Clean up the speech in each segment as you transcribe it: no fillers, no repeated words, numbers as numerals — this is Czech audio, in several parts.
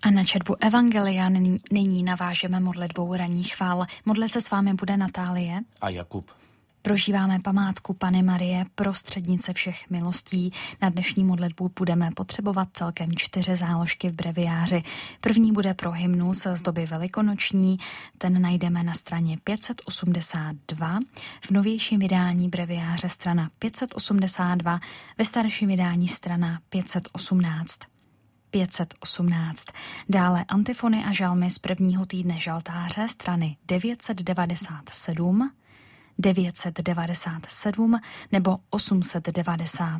A na četbu Evangelia nyní navážeme modlitbou ranní chvál. Modlit se s vámi bude Natálie a Jakub. Prožíváme památku Panny Marie, prostřednice všech milostí. Na dnešní modlitbu budeme potřebovat celkem 4 záložky v breviáři. První bude pro hymnus z doby velikonoční, ten najdeme na straně 582, v novějším vydání breviáře strana 582, ve starším vydání strana 518. 518. Dále antifony a žalmy z prvního týdne žaltáře strany 997, 997 nebo 890.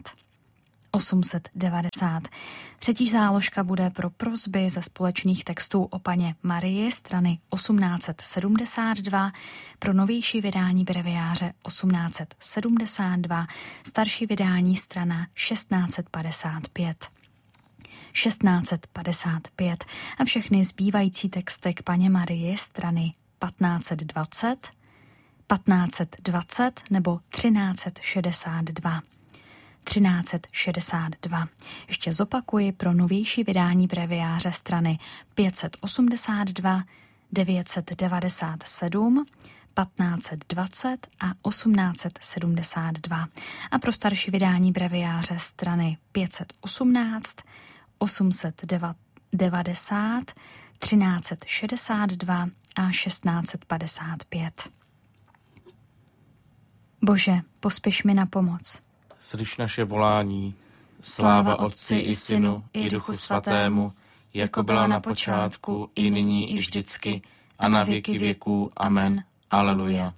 890. Třetí záložka bude pro prosby ze společných textů o Panně Marii strany 1872, pro novější vydání breviáře 1872, starší vydání strana 1655. 1655 a všechny zbývající texty k Panně Marii strany 1520, 1520 nebo 1362. 1362. Ještě zopakuji pro novější vydání breviáře strany 582, 997, 1520 a 1872. A pro starší vydání breviáře strany 518, 890, 1362 a 1655. Bože, pospěš mi na pomoc. Slyš naše volání, sláva Otci i Synu i Duchu Svatému, jako byla na počátku, i nyní, i vždycky, a na věky věků. Amen. Aleluja.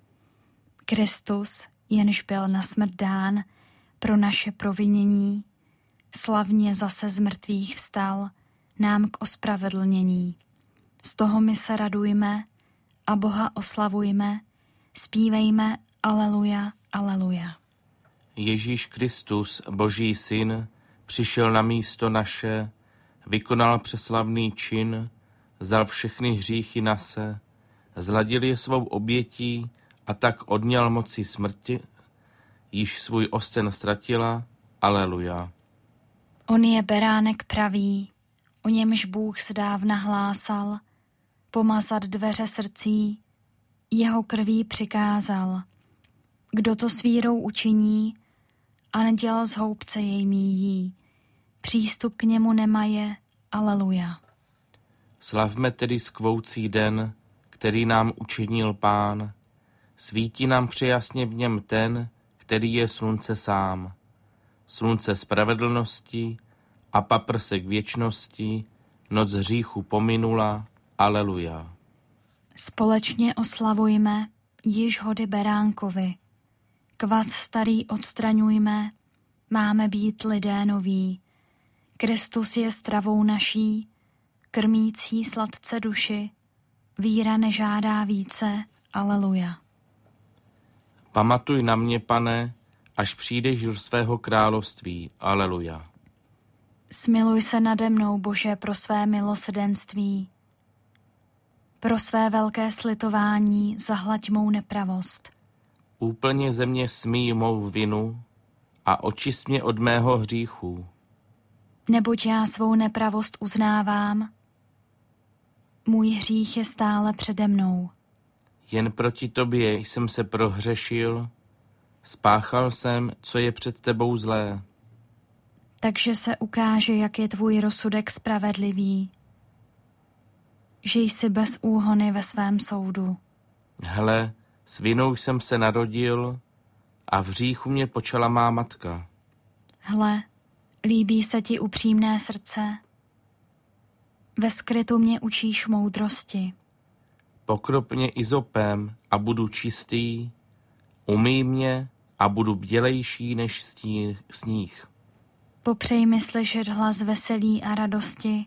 Kristus, jenž byl na smrt dán pro naše provinění, slavně zase z mrtvých vstal, nám k ospravedlnění. Z toho my se radujme a Boha oslavujme, zpívejme Aleluja, aleluja. Ježíš Kristus, Boží syn, přišel na místo naše, vykonal přeslavný čin, vzal všechny hříchy na se, zladil je svou obětí a tak odňal moci smrti, již svůj osten ztratila. Aleluja. On je beránek pravý, o němž Bůh zdávna hlásal, pomazat dveře srdcí, jeho krví přikázal. Kdo to s vírou učiní, anděl z houbce jej míjí, přístup k němu nemaje. Aleluja. Slavme tedy skvoucí den, který nám učinil Pán. Svítí nám přejasně v něm ten, který je slunce sám. Slunce spravedlnosti a paprsek věčnosti, noc hříchu pominula. Aleluja. Společně oslavujme již hody beránkovi. Kvas starý odstraňujme, máme být lidé noví. Kristus je stravou naší, krmící sladce duši, víra nežádá více. Aleluja. Pamatuj na mě, Pane, až přijdeš do svého království. Aleluja. Smiluj se nade mnou, Bože, pro své milosrdenství. Pro své velké slitování zahlaď mou nepravost. Úplně ze mě smíj mou vinu a očist mě od mého hříchu. Neboť já svou nepravost uznávám, můj hřích je stále přede mnou. Jen proti tobě jsem se prohřešil, spáchal jsem, co je před tebou zlé. Takže se ukáže, jak je tvůj rozsudek spravedlivý, že jsi bez úhony ve svém soudu. Hle, s vinou jsem se narodil a v hříchu mě počala má matka. Hle, líbí se ti upřímné srdce, ve skrytu mě učíš moudrosti. Pokrop mě izopem a budu čistý, umyj mě a budu bělejší než sníh. Popřej mi slyšet hlas veselí a radosti,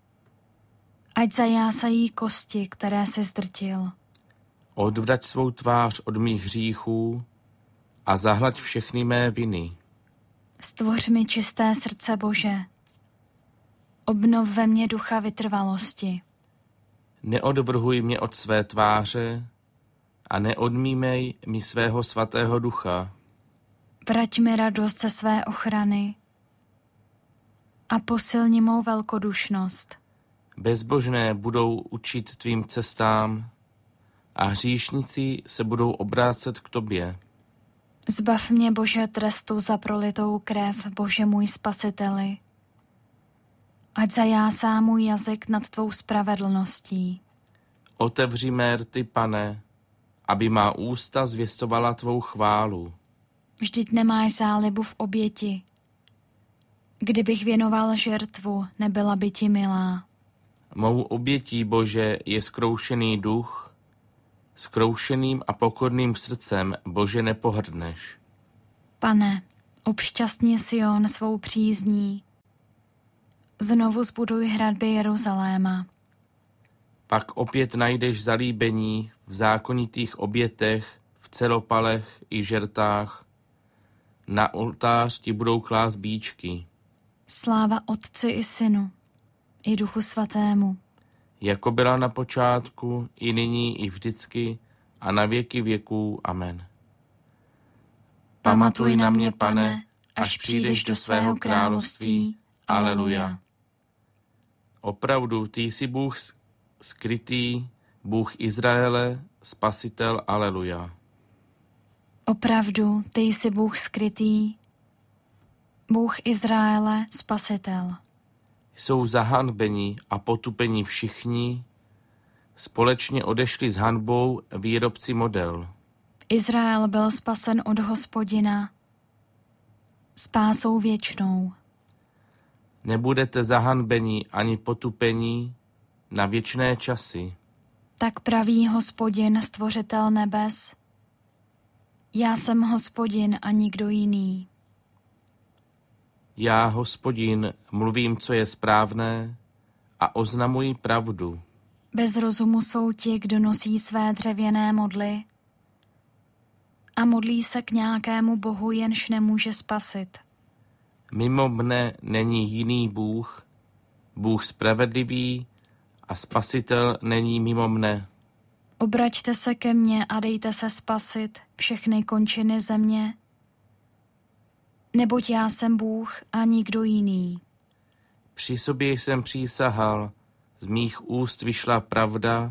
ať zajásají kosti, které si zdrtil. Odvrať svou tvář od mých hříchů a zahlaď všechny mé viny. Stvoř mi čisté srdce, Bože. Obnov ve mně ducha vytrvalosti. Neodvrhuj mě od své tváře a neodmímej mi svého svatého ducha. Vrať mi radost ze své ochrany a posilni mou velkodušnost. Bezbožné budou učit tvým cestám a hříšníci se budou obrácet k tobě. Zbav mě, Bože, trestu za prolitou krev, Bože můj spasiteli. Ať zajásá můj jazyk nad tvou spravedlností. Otevři mé rty, Pane, aby má ústa zvěstovala tvou chválu. Vždyť nemáš zálibu v oběti. Kdybych věnoval žertvu, nebyla by ti milá. Mou obětí, Bože, je zkroušený duch, zkroušeným a pokorným srdcem, Bože, nepohrdneš. Pane, obšťastni Sion svou přízní. Znovu zbuduj hradby Jeruzaléma. Pak opět najdeš zalíbení v zákonitých obětech, v celopalech i žertách. Na oltář ti budou klást bíčky. Sláva Otci i Synu, i Duchu Svatému. Jako byla na počátku, i nyní, i vždycky, a na věky věků. Amen. Pamatuj na mě, Pane, až přijdeš do svého království. Aleluja. Opravdu, ty jsi Bůh skrytý, Bůh Izraele, Spasitel. Aleluja. Opravdu, ty jsi Bůh skrytý, Bůh Izraele, Spasitel. Jsou zahanbeni a potupeni všichni, společně odešli s hanbou výrobci model. Izrael byl spasen od Hospodina spásou věčnou. Nebudete zahanbeni ani potupení na věčné časy. Tak praví Hospodin, stvořitel nebes. Já jsem Hospodin a nikdo jiný. Já, Hospodin, mluvím, co je správné a oznamuji pravdu. Bez rozumu jsou ti, kdo nosí své dřevěné modly a modlí se k nějakému bohu, jenž nemůže spasit. Mimo mne není jiný Bůh, Bůh spravedlivý a Spasitel není mimo mne. Obraťte se ke mně a dejte se spasit všechny končiny země, neboť já jsem Bůh a nikdo jiný. Při sobě jsem přísahal, z mých úst vyšla pravda,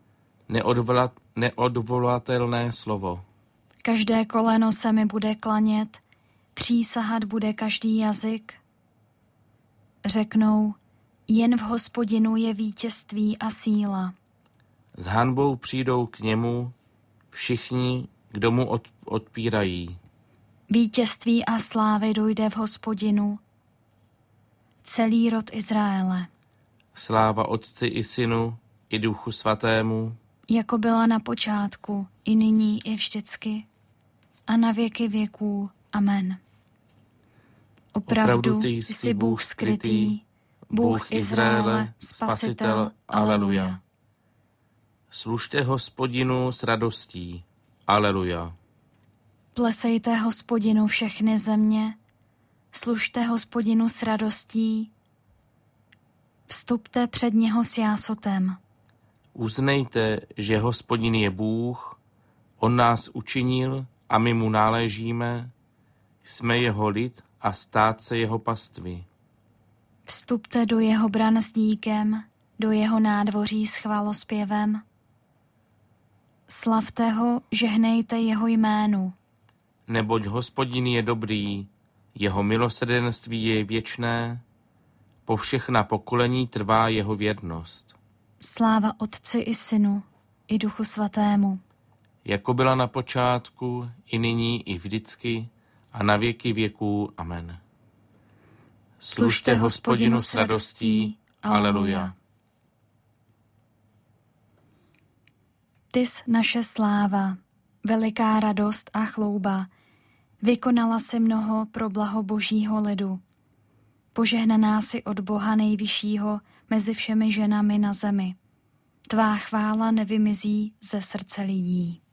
neodvolatelné slovo. Každé koleno se mi bude klanět, přísahat bude každý jazyk. Řeknou, jen v Hospodinu je vítězství a síla. S hanbou přijdou k němu všichni, kdo mu odpírají. Vítězství a slávy dojde v Hospodinu, celý rod Izraele. Sláva Otci i Synu, i Duchu Svatému, jako byla na počátku, i nyní, i vždycky, a na věky věků. Amen. Opravdu ty jsi Bůh skrytý, Bůh Izraele, Spasitel. Aleluja. Služte Hospodinu s radostí. Aleluja. Plesejte Hospodinu všechny země, služte Hospodinu s radostí, vstupte před něho s jásotem. Uznejte, že Hospodin je Bůh, on nás učinil a my mu náležíme, jsme jeho lid a stát se jeho pastvy. Vstupte do jeho bran s díkem, do jeho nádvoří s chválospěvem. Slavte ho, žehnejte jeho jménu. Neboť Hospodin je dobrý, jeho milosrdenství je věčné, po všechna pokolení trvá jeho věrnost. Sláva Otci i Synu, i Duchu Svatému. Jako byla na počátku, i nyní, i vždycky, a na věky věků. Amen. Služte Hospodinu s radostí. Aleluja. Tys naše sláva, veliká radost a chlouba, vykonala si mnoho pro blaho Božího lidu. Požehnaná si od Boha nejvyššího mezi všemi ženami na zemi. Tvá chvála nevymizí ze srdce lidí.